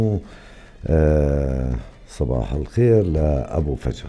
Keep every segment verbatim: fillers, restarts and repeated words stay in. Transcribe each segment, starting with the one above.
آه صباح الخير لأبو فجر.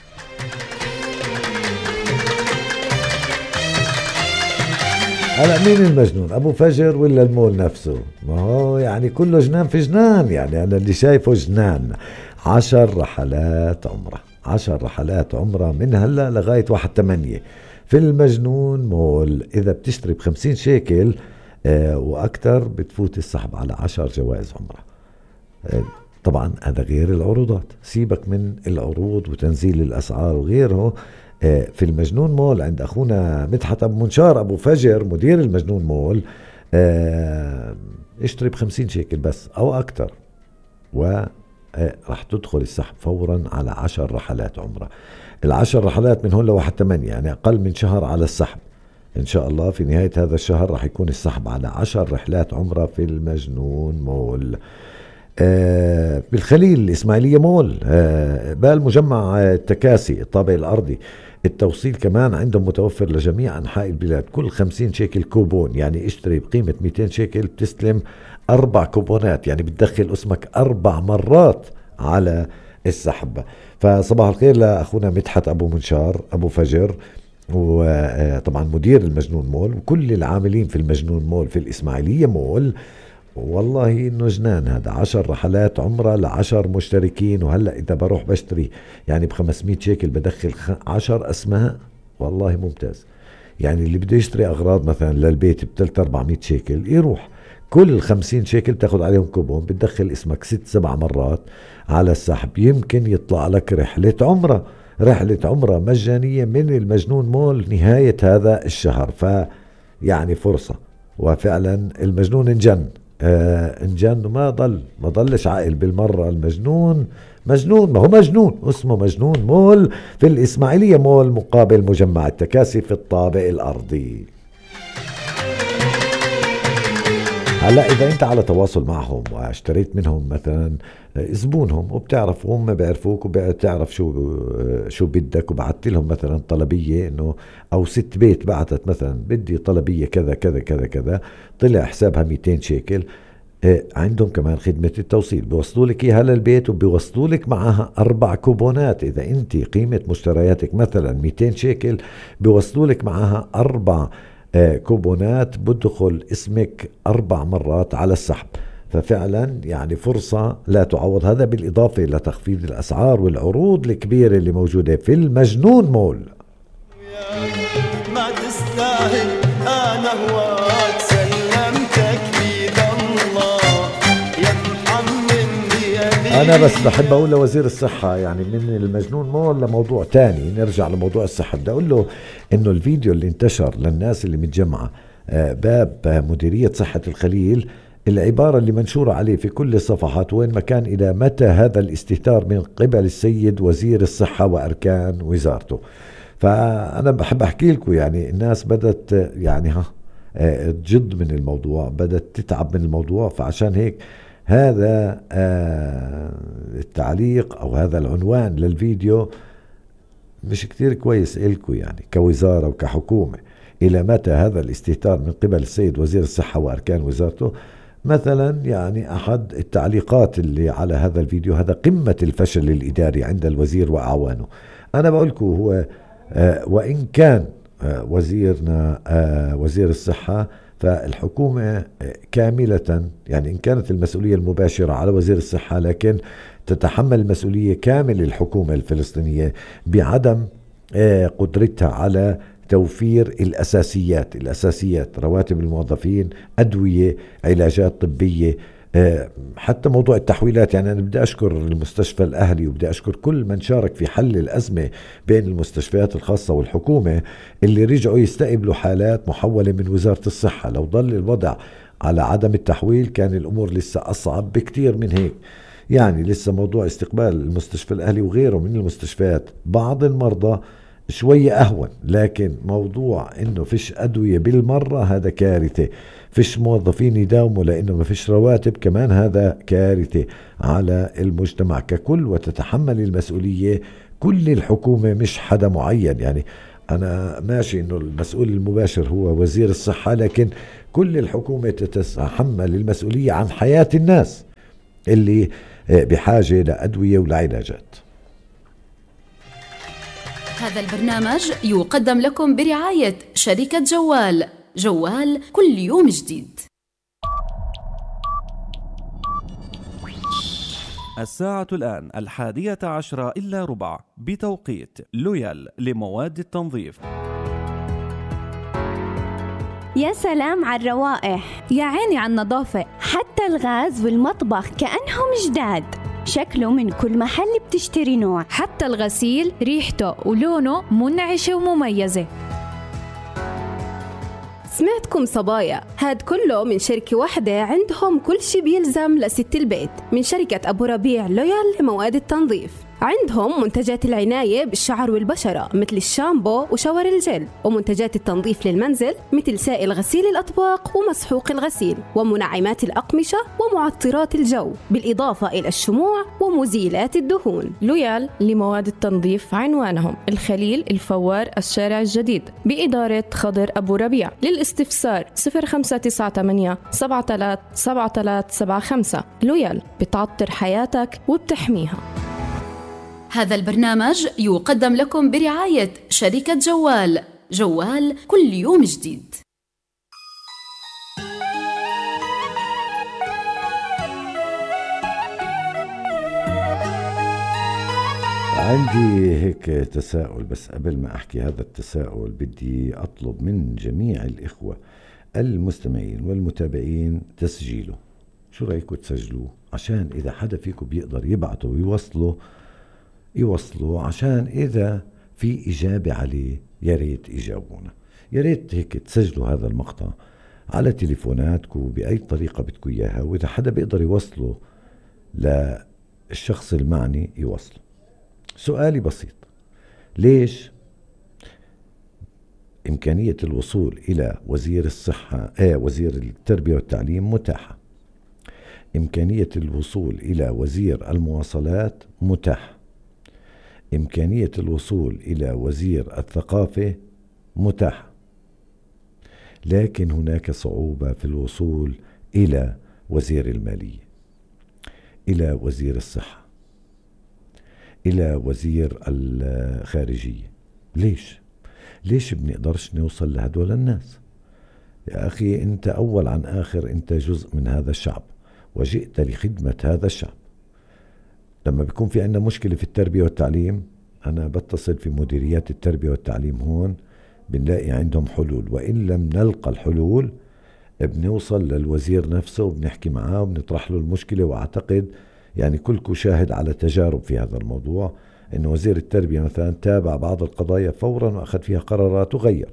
هلا مين المجنون، أبو فجر ولا المول نفسه؟ ما هو يعني كله جنان في جنان، يعني أنا اللي شايفه جنان. عشر رحلات عمره، عشر رحلات عمره من هلا لغاية واحد تمانية في المجنون مول. إذا بتشتري بخمسين شيكل آه وأكتر بتفوت السحب على عشر جوائز عمره. آه طبعا هذا غير العروضات، سيبك من العروض وتنزيل الأسعار وغيره. آه في المجنون مول عند أخونا مدحت أبو منشار أبو فجر مدير المجنون مول، آه اشتري بخمسين شيكل بس أو أكتر و راح تدخل السحب فورا على عشر رحلات عمره. العشر رحلات من هون لواحد تمانية، يعني أقل من شهر على السحب. إن شاء الله في نهاية هذا الشهر راح يكون السحب على عشر رحلات عمره في المجنون مول. آه بالخليل الإسماعيلية مول، آه بالمجمع التكاسي الطابق الأرضي. التوصيل كمان عندهم متوفر لجميع أنحاء البلاد. كل خمسين شيكل كوبون، يعني اشتري بقيمة مئتين شيكل بتستلم أربع كوبونات، يعني بتدخل اسمك أربع مرات على السحب. فصباح الخير لأخونا مدحت أبو منشار أبو فجر، وطبعا مدير المجنون مول وكل العاملين في المجنون مول في الإسماعيلية مول. والله انه جنان هذا، عشر رحلات عمره لعشر مشتركين. وهلأ اذا بروح بشتري يعني بخمسمية شيكل بدخل عشر اسماء، والله ممتاز. يعني اللي بده يشتري اغراض مثلا للبيت بتلت اربعمية شيكل يروح، كل خمسين شيكل تاخد عليهم كوبون، بتدخل اسمك ست سبع مرات على السحب، يمكن يطلع لك رحلة عمره، رحلة عمره مجانية من المجنون مول نهاية هذا الشهر. ف يعني فرصة، وفعلا المجنون انجن. آه انجن وما ضل ما ضلش عاقل بالمرة. المجنون مجنون، ما هو مجنون اسمه مجنون مول في الإسماعيلية مول مقابل مجمع التكاسي في الطابق الأرضي. هلا اذا انت على تواصل معهم واشتريت منهم مثلا زبونهم وبتعرف هم بيعرفوك وبتعرف شو شو بدك، وبعثت لهم مثلا طلبيه انه او ست بيت بعثت مثلا بدي طلبيه كذا كذا كذا كذا، طلع حسابها مئتين شيكل. عندهم كمان خدمة التوصيل، بيوصلوا لك اياها للبيت وبيوصلوا لك معها اربع كوبونات. اذا انت قيمة مشترياتك مثلا مئتين شيكل بيوصلوا لك معها اربع كوبونات، بدخل اسمك أربع مرات على السحب. ففعلا يعني فرصة لا تعوض، هذا بالإضافة لتخفيض الأسعار والعروض الكبيرة اللي موجودة في المجنون مول. ما تستاهل أنا هواك سلمتك بيد الله يا محمد. أنا بس بحب أقول لوزير الصحة، يعني من المجنون مول لموضوع تاني، نرجع لموضوع الصحة. بدي أقول له إنه الفيديو اللي انتشر للناس اللي متجمعة باب مديرية صحة الخليل، العبارة اللي منشورة عليه في كل الصفحات وين ما كان: إلى متى هذا الاستهتار من قبل السيد وزير الصحة وأركان وزارته. فأنا بحب أحكي لكم، يعني الناس بدت يعني ها تجد من الموضوع، بدت تتعب من الموضوع. فعشان هيك هذا التعليق أو هذا العنوان للفيديو مش كتير كويس إلكم، يعني كوزارة وكحكومة. إلى متى هذا الاستهتار من قبل السيد وزير الصحة وأركان وزارته؟ مثلا يعني أحد التعليقات اللي على هذا الفيديو: هذا قمة الفشل الإداري عند الوزير وأعوانه. أنا بقولكم هو آه وإن كان آه وزيرنا آه وزير الصحة، فالحكومة كاملة، يعني إن كانت المسؤولية المباشرة على وزير الصحة، لكن تتحمل المسؤولية كامل الحكومة الفلسطينية بعدم قدرتها على توفير الأساسيات الأساسيات رواتب الموظفين، أدوية، علاجات طبية، حتى موضوع التحويلات. يعني أنا بدي أشكر المستشفى الأهلي وبدي أشكر كل من شارك في حل الأزمة بين المستشفيات الخاصة والحكومة اللي رجعوا يستقبلوا حالات محولة من وزارة الصحة. لو ضل الوضع على عدم التحويل كان الأمور لسه أصعب بكتير من هيك. يعني لسه موضوع استقبال المستشفى الأهلي وغيره من المستشفيات بعض المرضى شوية أهون، لكن موضوع إنه فيش أدوية بالمرة هذا كارثة، فيش موظفين يداوموا لأنه ما فيش رواتب كمان هذا كارثة على المجتمع ككل. وتتحمل المسؤولية كل الحكومة مش حدا معين. يعني أنا ماشي إنه المسؤول المباشر هو وزير الصحة، لكن كل الحكومة تتحمل المسؤولية عن حياة الناس. اللي بحاجة لأدوية ولعلاجات. هذا البرنامج يقدم لكم برعاية شركة جوال. جوال كل يوم جديد. الساعة الآن الحادية عشرة إلا ربع بتوقيت لويال لمواد التنظيف. يا سلام على الروائح، يا عيني على النظافة، حتى الغاز والمطبخ كأنهم جداد. شكله من كل محل بتشتري نوع، حتى الغسيل ريحته ولونه منعشة ومميزة. سمعتكم صبايا، هاد كله من شركة واحدة عندهم كل شي بيلزم لست البيت، من شركة أبو ربيع لويال لمواد التنظيف. عندهم منتجات العناية بالشعر والبشرة مثل الشامبو وشاور الجل، ومنتجات التنظيف للمنزل مثل سائل غسيل الأطباق ومسحوق الغسيل، ومنعمات الأقمشة ومعطرات الجو، بالإضافة إلى الشموع ومزيلات الدهون. لويال لمواد التنظيف عنوانهم الخليل الفوار الشارع الجديد بإدارة خضر أبو ربيع. للاستفسار صفر خمسة تسعة ثمانية سبعة ثلاثة سبعة ثلاثة سبعة خمسة. لويال بتعطر حياتك وبتحميها. هذا البرنامج يقدم لكم برعاية شركة جوال. جوال كل يوم جديد. عندي هيك تساؤل، بس قبل ما أحكي هذا التساؤل بدي أطلب من جميع الإخوة المستمعين والمتابعين تسجيله. شو رأيكم تسجلوه عشان إذا حدا فيكم بيقدر يبعته ويوصله يوصلوا، عشان إذا في إجابة عليه يا ريت يجاوبونا. يا ريت هيك تسجلوا هذا المقطع على تليفوناتكم بأي طريقة بدكم إياها، وإذا حدا بيقدر يوصله للشخص المعني يوصله. سؤالي بسيط، ليش إمكانية الوصول إلى وزير الصحة آه وزير التربية والتعليم متاحة، إمكانية الوصول إلى وزير المواصلات متاحة، إمكانية الوصول إلى وزير الثقافة متاحة، لكن هناك صعوبة في الوصول إلى وزير المالية، إلى وزير الصحة، إلى وزير الخارجية. ليش؟ ليش بنقدرش نوصل لهدول الناس؟ يا أخي أنت أول عن آخر أنت جزء من هذا الشعب وجئت لخدمة هذا الشعب. لما بيكون في عندنا مشكلة في التربية والتعليم، أنا بتصل في مديريات التربية والتعليم هون بنلاقي عندهم حلول، وإن لم نلقى الحلول بنوصل للوزير نفسه وبنحكي معاه وبنطرح له المشكلة. وأعتقد يعني كلكم شاهد على تجارب في هذا الموضوع، إن وزير التربية مثلا تابع بعض القضايا فورا وأخذ فيها قرارات وغير.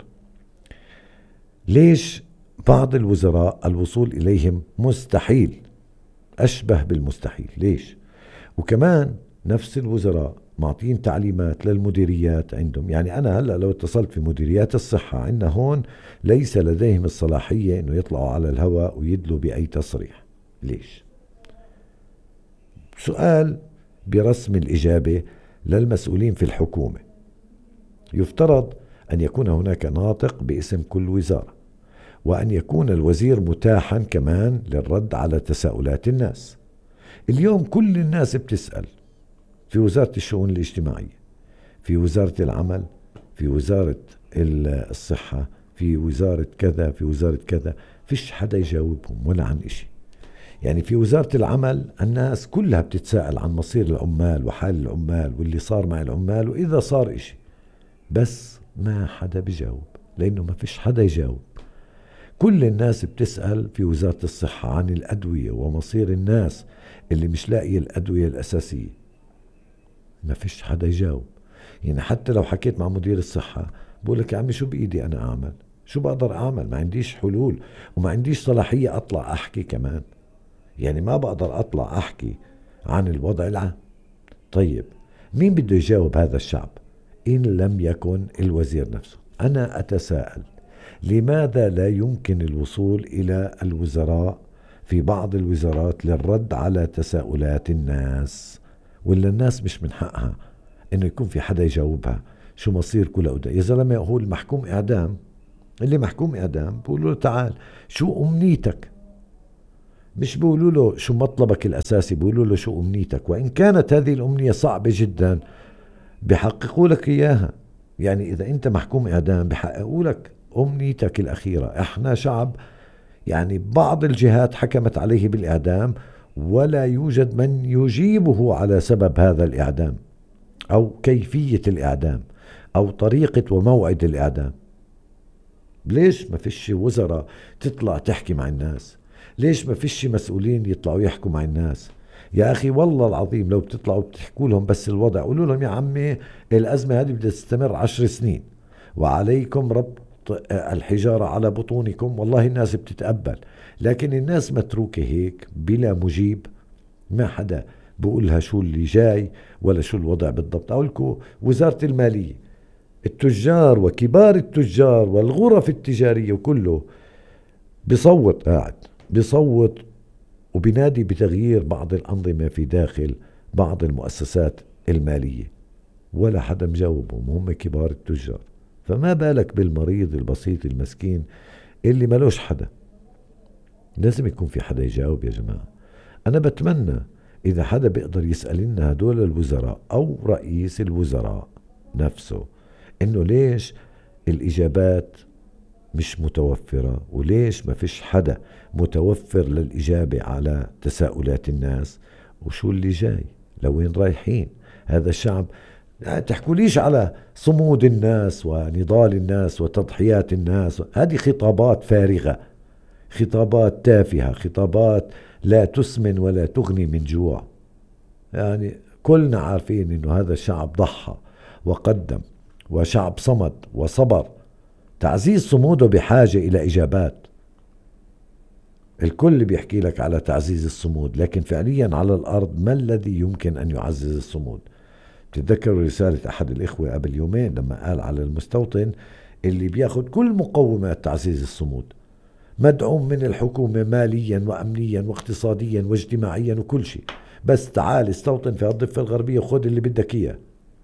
ليش بعض الوزراء الوصول إليهم مستحيل، أشبه بالمستحيل؟ ليش؟ وكمان نفس الوزراء معطين تعليمات للمديريات عندهم. يعني أنا هلأ لو اتصلت في مديريات الصحة عندنا هون ليس لديهم الصلاحية إنه يطلعوا على الهواء ويدلوا بأي تصريح. ليش؟ سؤال برسم الإجابة للمسؤولين في الحكومة. يفترض أن يكون هناك ناطق باسم كل وزارة، وأن يكون الوزير متاحا كمان للرد على تساؤلات الناس. اليوم كل الناس بتسأل في وزارة الشؤون الاجتماعية، في وزارة العمل، في وزارة الصحة، في وزارة كذا، في وزارة كذا، فيش حدا يجاوبهم ولا عن إشي. يعني في وزارة العمل الناس كلها بتتساءل عن مصير العمال وحال العمال واللي صار مع العمال وإذا صار إشي، بس ما حدا بيجاوب لأنه ما فيش حدا يجاوب. كل الناس بتسأل في وزارة الصحة عن الأدوية ومصير الناس اللي مش لاقي الأدوية الأساسية، ما فيش حدا يجاوب. يعني حتى لو حكيت مع مدير الصحة بقولك يا عمي شو بإيدي أنا أعمل؟ شو بقدر أعمل؟ ما عنديش حلول وما عنديش صلاحية أطلع أحكي كمان. يعني ما بقدر أطلع أحكي عن الوضع العام. طيب مين بده يجاوب هذا الشعب إن لم يكن الوزير نفسه؟ أنا أتساءل لماذا لا يمكن الوصول إلى الوزراء في بعض الوزارات للرد على تساؤلات الناس، ولا الناس مش من حقها إنه يكون في حدا يجاوبها شو مصير كل أودا؟ يا زلمة هو المحكوم إعدام، اللي محكوم إعدام بقول له تعال شو أمنيتك؟ مش بيقولوا له شو مطلبك الأساسي، بيقولوا له شو أمنيتك، وإن كانت هذه الأمنية صعبة جدا بيحققوا لك إياها. يعني إذا أنت محكوم إعدام بيحققوا لك أمنيتك الأخيرة. إحنا شعب يعني بعض الجهات حكمت عليه بالإعدام ولا يوجد من يجيبه على سبب هذا الإعدام أو كيفية الإعدام أو طريقة وموعد الإعدام. ليش ما فيش وزراء تطلع تحكي مع الناس؟ ليش ما فيش مسؤولين يطلعوا يحكوا مع الناس؟ يا أخي والله العظيم لو بتطلعوا بتحكوا لهم بس الوضع، قولوا لهم يا عمي الأزمة هذه بدها تستمر عشر سنين وعليكم ربط الحجارة على بطونكم، والله الناس بتتقبل. لكن الناس متروكة هيك بلا مجيب، ما حدا بقولها شو اللي جاي ولا شو الوضع بالضبط. أقولكم وزارة المالية، التجار وكبار التجار والغرف التجارية وكله بيصوت، قاعد بيصوت وبينادي بتغيير بعض الأنظمة في داخل بعض المؤسسات المالية، ولا حدا مجاوبهم، هم كبار التجار. فما بالك بالمريض البسيط المسكين اللي ملوش حدا؟ لازم يكون في حدا يجاوب يا جماعة. أنا بتمنى إذا حدا بيقدر يسأل لنا هدول الوزراء أو رئيس الوزراء نفسه إنه ليش الإجابات مش متوفرة، وليش ما فيش حدا متوفر للإجابة على تساؤلات الناس، وشو اللي جاي، لوين رايحين. هذا الشعب تحكوا ليش على صمود الناس ونضال الناس وتضحيات الناس، هذه خطابات فارغة، خطابات تافهة، خطابات لا تسمن ولا تغني من جوع. يعني كلنا عارفين إنه هذا الشعب ضحى وقدم، وشعب صمد وصبر. تعزيز صموده بحاجة إلى إجابات. الكل بيحكي لك على تعزيز الصمود، لكن فعليا على الأرض ما الذي يمكن أن يعزز الصمود؟ تتذكروا رسالة أحد الإخوة قبل يومين لما قال على المستوطن اللي بياخد كل مقومات تعزيز الصمود، مدعوم من الحكومة ماليا وأمنيا واقتصاديا واجتماعيا وكل شيء، بس تعال استوطن في الضفة الغربية وخذ اللي بدك إياه.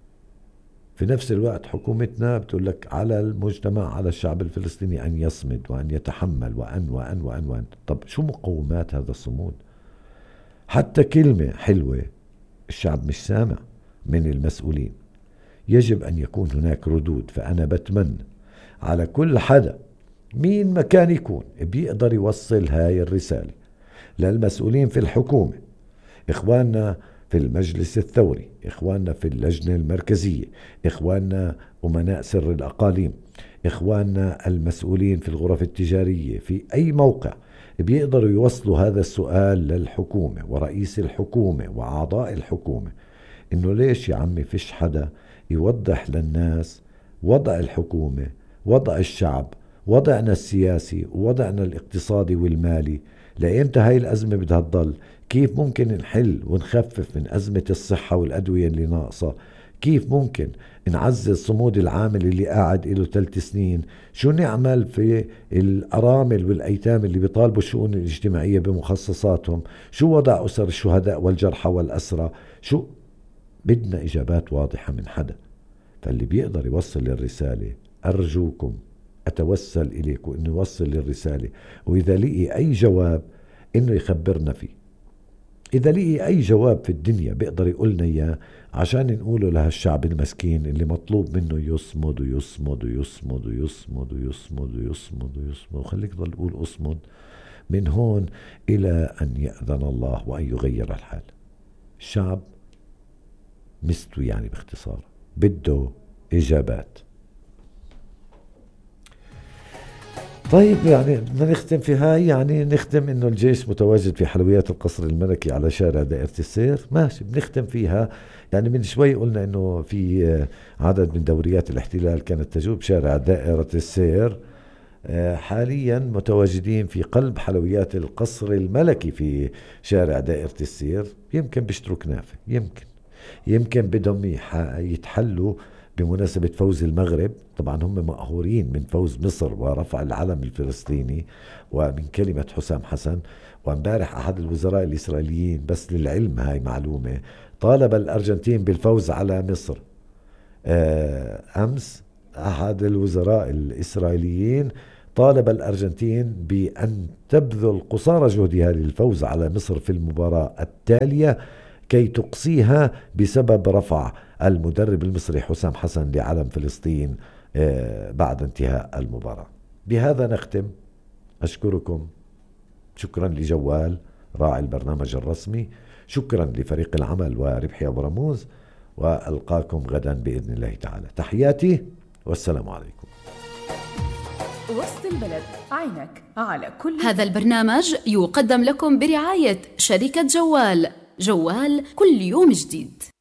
في نفس الوقت حكومتنا بتقول لك على المجتمع، على الشعب الفلسطيني أن يصمد وأن يتحمل وأن وأن وأن وأن. طب شو مقومات هذا الصمود؟ حتى كلمة حلوة الشعب مش سامع من المسؤولين. يجب أن يكون هناك ردود. فأنا بتمنى على كل حدا مين ما كان يكون بيقدر يوصل هاي الرسالة للمسؤولين في الحكومة، إخواننا في المجلس الثوري، إخواننا في اللجنة المركزية، إخواننا أمناء سر الأقاليم، إخواننا المسؤولين في الغرف التجارية، في أي موقع بيقدروا يوصلوا هذا السؤال للحكومة ورئيس الحكومة وأعضاء الحكومة، إنه ليش يا عمي فيش حدا يوضح للناس وضع الحكومة، وضع الشعب، وضعنا السياسي ووضعنا الاقتصادي والمالي، لأيمتى هاي الأزمة بدها تضل، كيف ممكن نحل ونخفف من أزمة الصحة والأدوية اللي ناقصة، كيف ممكن نعزز صمود العامل اللي قاعد له ثلاث سنين، شو نعمل في الأرامل والأيتام اللي بيطالبوا الشؤون الاجتماعية بمخصصاتهم، شو وضع أسر الشهداء والجرحى والأسرى. شو بدنا إجابات واضحة من حدا. فاللي بيقدر يوصل الرسالة أرجوكم أتوسل إليكم إنه يوصل الرسالة، وإذا لقي أي جواب إنه يخبرنا فيه. إذا لقي أي جواب في الدنيا بيقدر يقولنا إياه عشان نقوله لهالشعب المسكين اللي مطلوب منه يصمد ويصمد ويصمد ويصمد ويصمد ويصمد ويصمد، وخليك ضل قول أصمد من هون إلى أن يأذن الله وأن يغير الحال. الشعب مستوي، يعني باختصار بده إجابات. طيب يعني بدنا نختم في هاي، يعني نختم انه الجيش متواجد في حلويات القصر الملكي على شارع دائرة السير، ماشي بنختم فيها. يعني من شوي قلنا انه في عدد من دوريات الاحتلال كانت تجوب شارع دائرة السير، حاليا متواجدين في قلب حلويات القصر الملكي في شارع دائرة السير. يمكن بيشتروا كنافة، يمكن يمكن بدهم يتحلوا بمناسبة فوز المغرب. طبعا هم مقهورين من فوز مصر ورفع العلم الفلسطيني ومن كلمة حسام حسن. وامبارح أحد الوزراء الإسرائيليين، بس للعلم هاي معلومة، طالب الأرجنتين بالفوز على مصر. أمس أحد الوزراء الإسرائيليين طالب الأرجنتين بأن تبذل قصارى جهدها للفوز على مصر في المباراة التالية كي تقصيها بسبب رفع المدرب المصري حسام حسن لعلم فلسطين بعد انتهاء المباراة. بهذا نختم. أشكركم، شكرا لجوال راعي البرنامج الرسمي، شكرا لفريق العمل وربحي أبو رموز، وألقاكم غدا بإذن الله تعالى. تحياتي والسلام عليكم. وسط البلد، عينك على كل. هذا البرنامج يقدم لكم برعاية شركة جوال. جوال كل يوم جديد.